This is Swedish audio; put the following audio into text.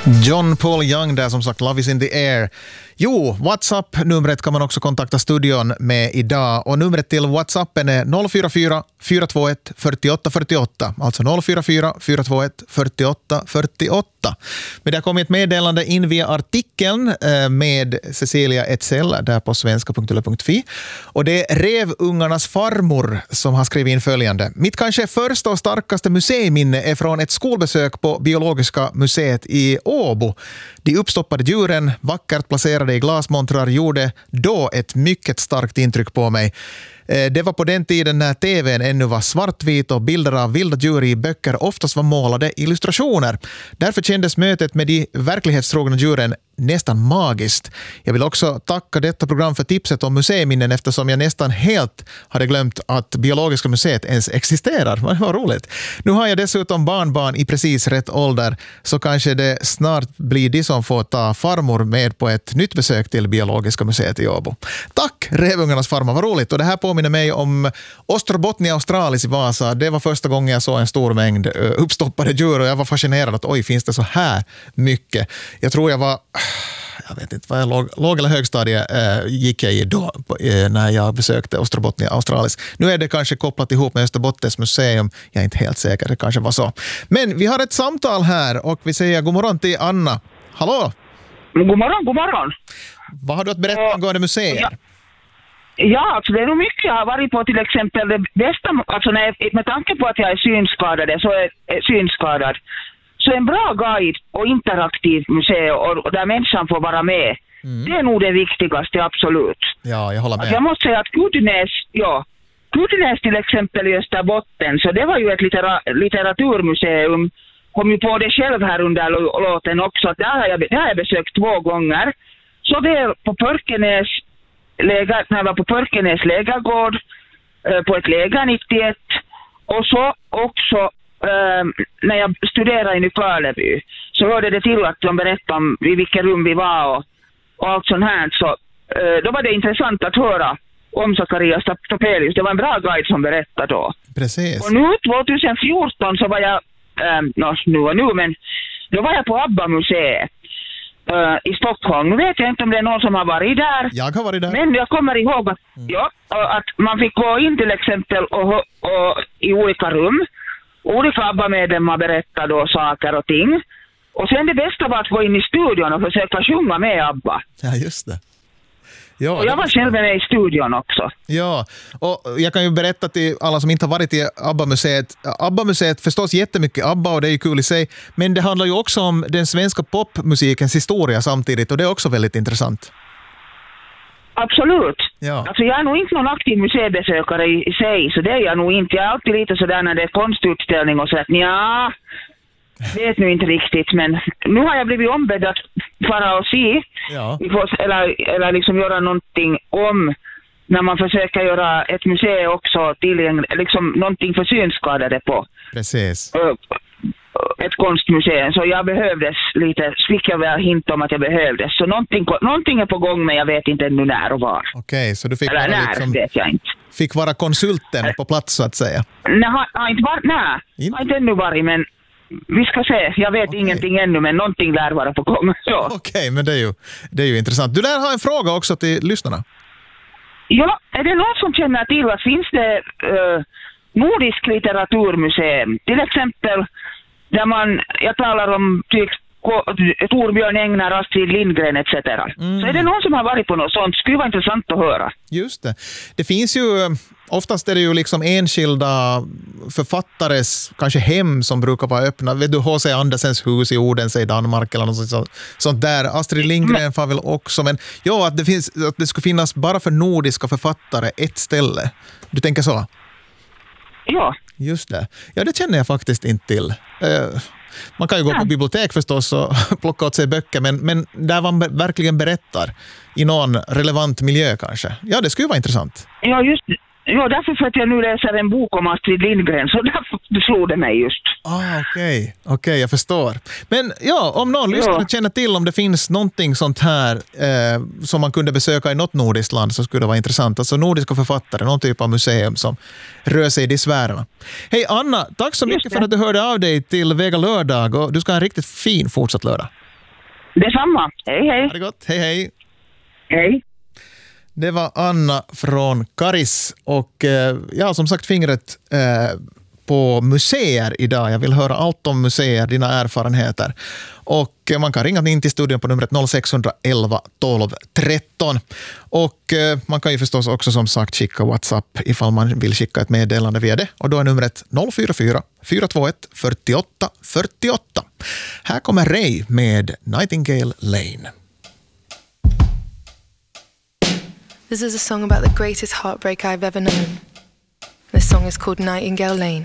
John Paul Young där, som sagt, Love is in the air. Jo, WhatsApp-numret kan man också kontakta studion med idag. Och numret till WhatsAppen är 044 421 48 48. Alltså 044 421 48 48. Men det har kommit ett meddelande in via artikeln med Cecilia Etzell där på svenska.yle.fi. Och det är Revungarnas farmor som har skrivit in följande. Mitt kanske första och starkaste museiminne är från ett skolbesök på Biologiska museet i Åbo. De uppstoppade djuren, vackert placerade i glasmontrar, gjorde då ett mycket starkt intryck på mig. Det var på den tiden när tvn ännu var svartvit och bilder av vilda djur i böcker oftast var målade illustrationer. Därför kändes mötet med de verklighetstrogna djuren nästan magiskt. Jag vill också tacka detta program för tipset om museiminnen eftersom jag nästan helt hade glömt att Biologiska museet ens existerar. Vad roligt. Nu har jag dessutom barnbarn i precis rätt ålder, så kanske det snart blir de som får ta farmor med på ett nytt besök till Biologiska museet i Åbo. Tack, Revungarnas farmor, vad roligt. Och det här påminner mig om Ostrobotnia australis i Vasa. Det var första gången jag såg en stor mängd uppstoppade djur och jag var fascinerad att oj, finns det så här mycket. Jag tror jag vet inte vad jag låg eller högstadie gick jag i då när jag besökte Ostrobotnia australis. Nu är det kanske kopplat ihop med Österbottens museum. Jag är inte helt säker, det kanske var så. Men vi har ett samtal här och vi säger god morgon till Anna. Hallå? God morgon, god morgon. Vad har du att berätta angående museer? Ja, alltså det är nog mycket. Jag har varit på till exempel det bästa, alltså med tanke på att jag är synskadad, så en bra guide och interaktiv museum och där människan får vara med. Det är nog det viktigaste, absolut. Ja, jag håller med. Alltså jag måste säga att Kudenäs till exempel i Österbotten, så det var ju ett litteraturmuseum. Kom ju på det själv här under låten också. Där har jag besökt 2 gånger. Så det är på Pörkenäs, när jag var på Pörkenäs lägergård, på ett läger 91. Och så också när jag studerade i Nykarleby så hörde det till att de berättade om i vilket rum vi var och allt sånt här. Så då var det intressant att höra om Zacharias Topelius. Det var en bra guide som berättade då. Precis. Och nu 2014 så var jag men då var jag på ABBA-museet i Stockholm. Nu vet jag inte om det är någon som har varit där. Jag har varit där. Men jag kommer ihåg att man fick gå in till exempel och i olika rum. Olika ABBA-medlemmar berättade då saker och ting. Och sen det bästa var att gå in i studion och försöka sjunga med ABBA. Ja, just det. Ja, och jag var själv med i studion också. Ja, och jag kan ju berätta till alla som inte har varit i ABBA-museet. ABBA-museet förstås jättemycket ABBA och det är ju kul i sig. Men det handlar ju också om den svenska popmusikens historia samtidigt och det är också väldigt intressant. Absolut. Ja. Alltså jag är nog inte någon aktiv museibesökare i sig, så det är jag nog inte. Jag är alltid lite sådär när det är konstutställning och så att vet nu inte riktigt, men nu har jag blivit ombedd att fara och se eller liksom göra någonting om när man försöker göra ett museum också tillgängligt, liksom någonting för synskadade på. Precis. Ett konstmuseum, så jag behövdes lite, fick jag väl hint om att jag behövdes. Så någonting är på gång, men jag vet inte ännu när och var. Okej, så du fick eller när, liksom, vet jag inte. Fick vara konsulten på plats så att säga? Nej, har inte ännu varit, men vi ska se. Jag vet ingenting ännu, men någonting lär vara på gång. Okej, men det är ju intressant. Du lär ha en fråga också till lyssnarna. Ja, är det någon som känner till att finns det nordisk litteraturmuseum? Till exempel där jag talar om Torbjörn Engner, Astrid Lindgren etc. Så är det någon som har varit på något sånt? Det skulle vara intressant att höra. Just det. Det finns ju, oftast är det ju liksom enskilda författares kanske hem som brukar vara öppna. Vet du, H.C. Andersens hus i Odense i Danmark eller något sånt där. Astrid Lindgren får väl också. Men ja, att det skulle finnas bara för nordiska författare ett ställe. Du tänker så? Ja. Just det. Ja, det känner jag faktiskt inte till. Man kan ju gå på bibliotek förstås och plocka åt sig böcker, men där man verkligen berättar i någon relevant miljö kanske. Ja, det skulle vara intressant. Ja, just det. Ja, därför för att jag nu läser en bok om Astrid Lindgren, så därför slog det mig just. Okej, jag förstår. Men ja, om någon lyssnare känner till om det finns någonting sånt här som man kunde besöka i något nordiskt land, så skulle det vara intressant. Alltså nordiska författare, någon typ av museum som rör sig i de sfärerna. Hej Anna, tack så mycket för att du hörde av dig till Vega lördag, och du ska ha en riktigt fin fortsatt lördag. Detsamma. Hej, hej. Ha det gott. Hej, hej. Hej. Det var Anna från Karis och jag har som sagt fingret på museer idag. Jag vill höra allt om museer, dina erfarenheter. Och man kan ringa in till studion på numret 0611 12 13. Och man kan ju förstås också som sagt skicka WhatsApp ifall man vill skicka ett meddelande via det. Och då är numret 044 421 48 48. Här kommer Ray med Nightingale Lane. This is a song about the greatest heartbreak I've ever known. This song is called Nightingale Lane.